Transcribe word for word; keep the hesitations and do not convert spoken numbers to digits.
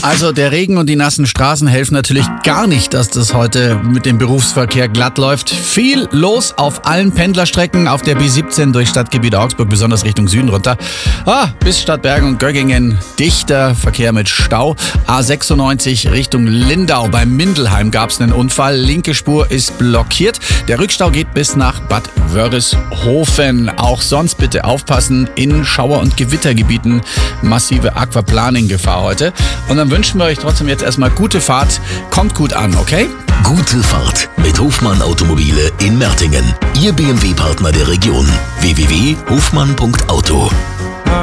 Also der Regen und die nassen Straßen helfen natürlich gar nicht, dass das heute mit dem Berufsverkehr glatt läuft. Viel los auf allen Pendlerstrecken, auf der B siebzehn durch Stadtgebiet Augsburg, besonders Richtung Süden runter. Ah, bis Stadtbergen und Göggingen dichter Verkehr mit Stau. A sechsundneunzig Richtung Lindau. Bei Mindelheim gab es einen Unfall. Linke Spur ist blockiert. Der Rückstau geht bis nach Bad Wörishofen. Auch sonst bitte aufpassen, in Schauer- und Gewittergebieten massive Aquaplaning-Gefahr heute. Und dann wünschen wir euch trotzdem jetzt erstmal gute Fahrt. Kommt gut an, okay? Gute Fahrt mit Hofmann Automobile in Mertingen. Ihr B M W-Partner der Region. w w w punkt hofmann punkt auto